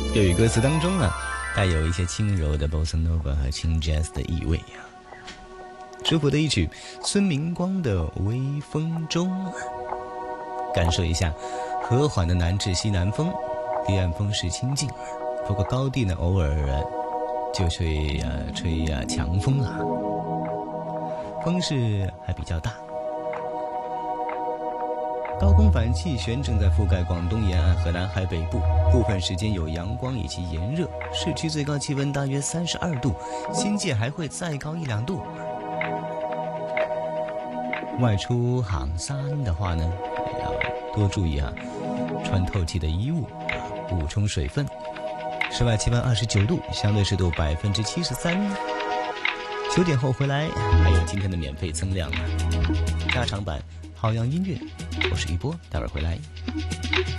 粤语歌词当中啊，带有一些轻柔的 bossa nova 和轻 jazz 的意味啊。舒服的一曲孙明光的《微风中》，感受一下和缓的南至西南风，离岸风势清劲，不过高地呢偶尔就吹强风啊，风势还比较大。高空反气旋正在覆盖广东沿岸和南海北部，部分时间有阳光以及炎热，市区最高气温大约32度，新界还会再高1-2度。外出行山的话呢，也要多注意啊，穿透气的衣物，补充水分。室外气温29度，相对湿度73%。9点后回来，还有今天的免费增量加长版好样音乐，我是一波，待会儿回来。